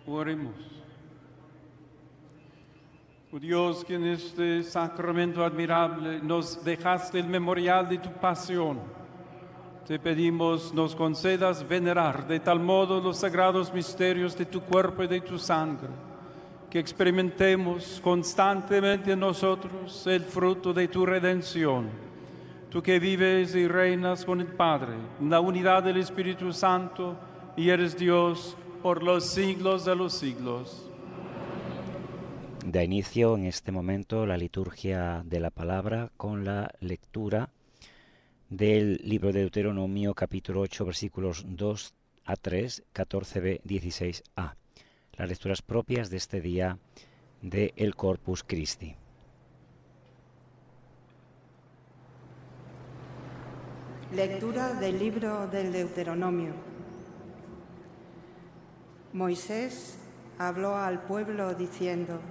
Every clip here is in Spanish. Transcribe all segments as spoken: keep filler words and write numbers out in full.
Oremos. Oh Dios, que en este sacramento admirable nos dejaste el memorial de tu pasión, te pedimos nos concedas venerar de tal modo los sagrados misterios de tu cuerpo y de tu sangre, que experimentemos constantemente en nosotros el fruto de tu redención. Tú que vives y reinas con el Padre, en la unidad del Espíritu Santo, y eres Dios por los siglos de los siglos. Da inicio en este momento la liturgia de la palabra con la lectura del libro de Deuteronomio, capítulo ocho, versículos dos a tres, catorce b, dieciséis a. Las lecturas propias de este día de el Corpus Christi. Lectura del libro del Deuteronomio. Moisés habló al pueblo diciendo: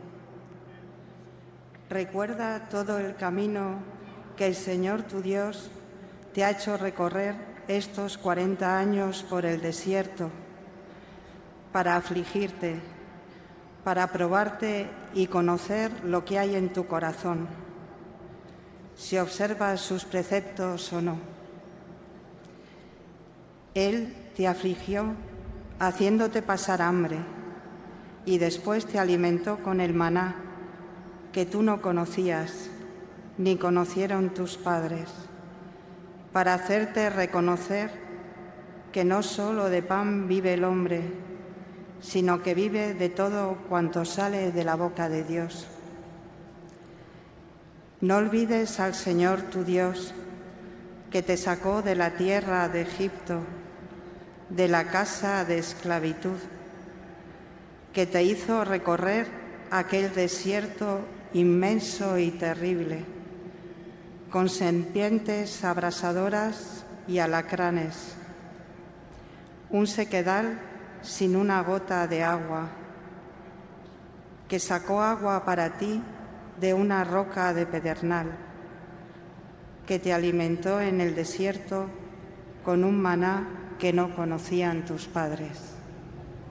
recuerda todo el camino que el Señor tu Dios te ha hecho recorrer estos cuarenta años por el desierto, para afligirte, para probarte y conocer lo que hay en tu corazón, si observas sus preceptos o no. Él te afligió haciéndote pasar hambre y después te alimentó con el maná que tú no conocías, ni conocieron tus padres, para hacerte reconocer que no solo de pan vive el hombre, sino que vive de todo cuanto sale de la boca de Dios. No olvides al Señor tu Dios, que te sacó de la tierra de Egipto, de la casa de esclavitud, que te hizo recorrer aquel desierto inmenso y terrible, con serpientes abrasadoras y alacranes, un sequedal sin una gota de agua, que sacó agua para ti de una roca de pedernal, que te alimentó en el desierto con un maná que no conocían tus padres.